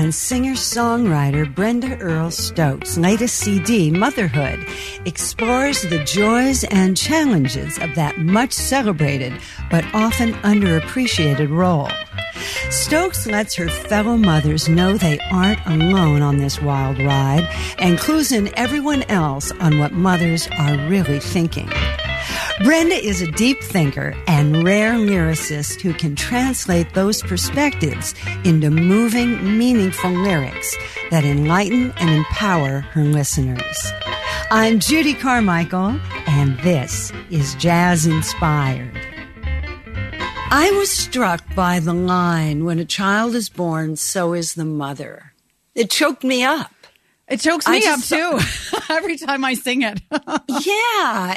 And singer-songwriter Brenda Earl Stokes' latest CD, Motherhood, explores the joys and challenges of that much-celebrated but often underappreciated role. Stokes lets her fellow mothers know they aren't alone on this wild ride and clues in everyone else on what mothers are really thinking. Brenda is a deep thinker and rare lyricist who can translate those perspectives into moving, meaningful lyrics that enlighten and empower her listeners. I'm Judy Carmichael, and this is Jazz Inspired. I was struck by the line, "When a child is born, so is the mother." It choked me up. It chokes me up, too, every time I sing it. Yeah,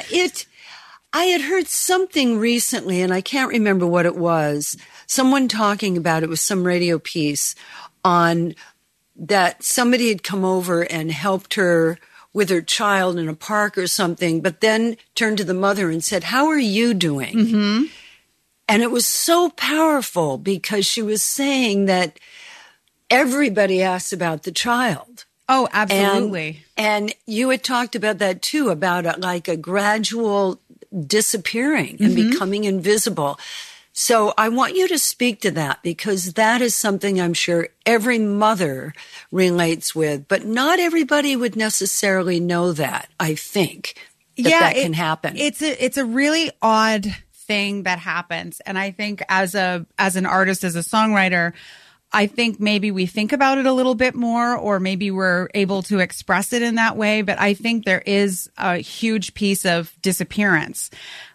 I had heard something recently, and I can't remember what it was. Someone talking about it was some radio piece on that somebody had come over and helped her with her child in a park or something, but then turned to the mother and said, "How are you doing?" Mm-hmm. And it was so powerful because she was saying that everybody asks about the child. Oh, absolutely. And you had talked about that too, about a gradual disappearing and becoming invisible. So I want you to speak to that because that is something I'm sure every mother relates with, but not everybody would necessarily know that, I think, that can happen. It's a really odd thing that happens. And I think as an artist, as a songwriter, I think maybe we think about it a little bit more, or maybe we're able to express it in that way. But I think there is a huge piece of disappearance,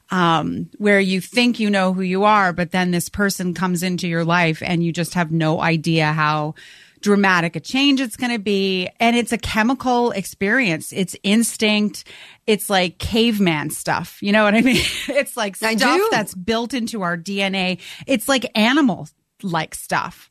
where you think you know who you are, but then this person comes into your life and you just have no idea how dramatic a change it's going to be. And it's a chemical experience. It's instinct. It's like caveman stuff. You know what I mean? It's like stuff that's built into our DNA. It's like animal-like stuff.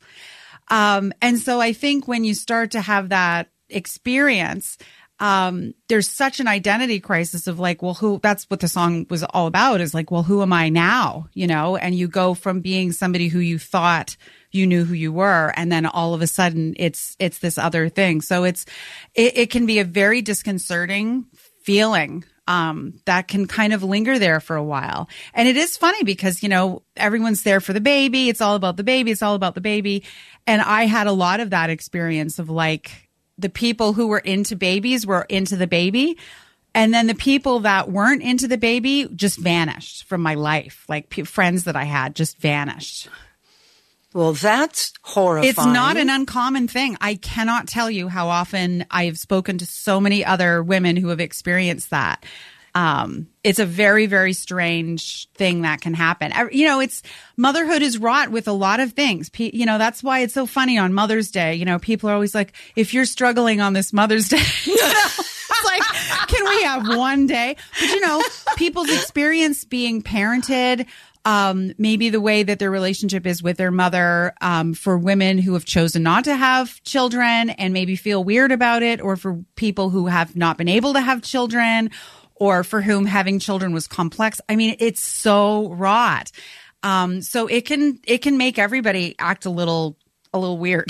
And so I think when you start to have that experience, there's such an identity crisis of like, well, that's what the song was all about, is like, well, who am I now? You know, and you go from being somebody who you thought you knew who you were, and then all of a sudden it's this other thing. So it can be a very disconcerting feeling. That can kind of linger there for a while. And it is funny because, you know, everyone's there for the baby. It's all about the baby. It's all about the baby. And I had a lot of that experience of like the people who were into babies were into the baby. And then the people that weren't into the baby just vanished from my life. Like friends that I had just vanished. Well, that's horrifying. It's not an uncommon thing. I cannot tell you how often I've spoken to so many other women who have experienced that. It's a very, very strange thing that can happen. You know, motherhood is wrought with a lot of things. You know, that's why it's so funny on Mother's Day. You know, people are always like, if you're struggling on this Mother's Day, you know, it's like, can we have one day? But, you know, people's experience being parented, maybe the way that their relationship is with their mother, for women who have chosen not to have children and maybe feel weird about it, or for people who have not been able to have children, or for whom having children was complex. I mean, it's so wrought. So it can make everybody act a little weird.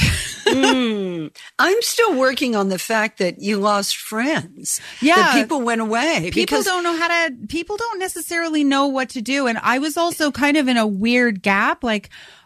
I'm still working on the fact that you lost friends. Yeah. That people went away. People don't necessarily know what to do. And I was also kind of in a weird gap. Like,